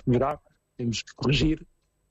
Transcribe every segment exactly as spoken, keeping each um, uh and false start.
que melhorar, temos que corrigir,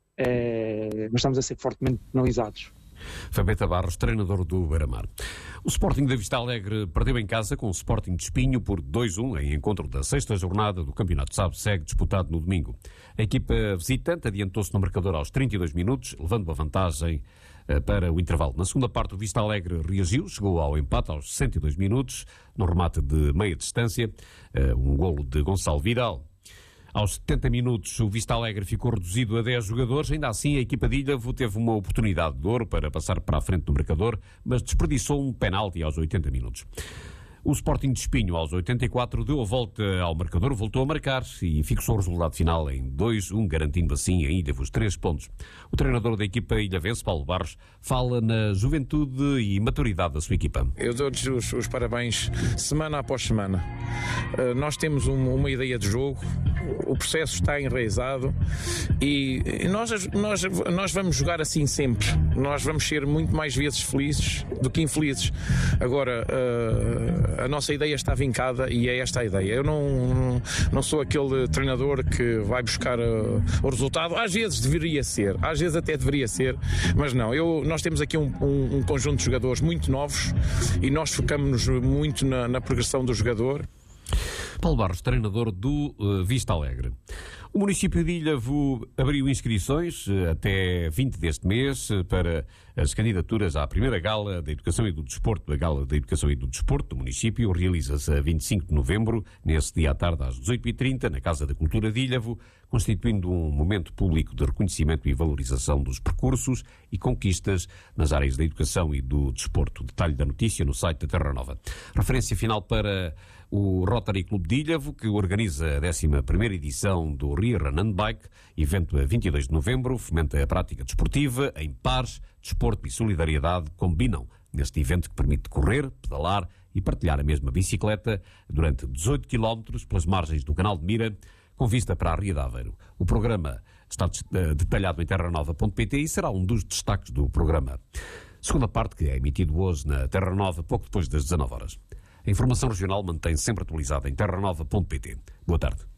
é, mas estamos a ser fortemente penalizados. Fabeta Barros, treinador do Beira-Mar. O Sporting da Vista Alegre perdeu em casa com o Sporting de Espinho por dois a um em encontro da sexta jornada do Campeonato Sab-Seg disputado no domingo. A equipa visitante adiantou-se no marcador aos trinta e dois minutos, levando a vantagem uh, para o intervalo. Na segunda parte, o Vista Alegre reagiu, chegou ao empate aos sessenta e dois minutos, no remate de meia distância, uh, um golo de Gonçalo Vidal. Aos setenta minutos, o Vista Alegre ficou reduzido a dez jogadores. Ainda assim, a equipa de Ilhavo teve uma oportunidade de ouro para passar para a frente do marcador, mas desperdiçou um penalti aos oitenta minutos. O Sporting de Espinho, aos oitenta e quatro, deu a volta ao marcador, voltou a marcar e fixou o resultado final em dois a um, garantindo assim a Ilhavo os três pontos. O treinador da equipa ilhavense, Paulo Barros, fala na juventude e maturidade da sua equipa. Eu dou-lhes os, os parabéns semana após semana. Uh, nós temos um, uma ideia de jogo, o processo está enraizado e nós, nós, nós vamos jogar assim sempre. Nós vamos ser muito mais vezes felizes do que infelizes. Agora, uh, a nossa ideia está vincada e é esta a ideia. Eu não, não sou aquele treinador que vai buscar uh, o resultado. Às vezes deveria ser, às vezes até deveria ser, mas não. Eu, nós temos aqui um, um, um conjunto de jogadores muito novos e nós focamos-nos muito na, na progressão do jogador. Paulo Barros, treinador do uh, Vista Alegre. O município de Ilhavo abriu inscrições uh, até vinte deste mês uh, para as candidaturas à primeira Gala da Educação e do Desporto. A Gala da Educação e do Desporto do município realiza-se a vinte e cinco de novembro, nesse dia à tarde às dezoito e trinta, na Casa da Cultura de Ilhavo, constituindo um momento público de reconhecimento e valorização dos percursos e conquistas nas áreas da educação e do desporto. Detalhe da notícia no site da Terra Nova. Referência final para o Rotary Clube de Ilhavo, que organiza a décima primeira edição do Ria Run and Bike, evento a vinte e dois de novembro, fomenta a prática desportiva em pares, desporto e solidariedade combinam neste evento que permite correr, pedalar e partilhar a mesma bicicleta durante dezoito quilómetros pelas margens do Canal de Mira, com vista para a Ria de Aveiro. O programa está detalhado em terra nova ponto pt e será um dos destaques do programa. Segunda parte, que é emitido hoje na Terra Nova, pouco depois das dezanove horas. A informação regional mantém-se sempre atualizada em terra nova ponto pt. Boa tarde.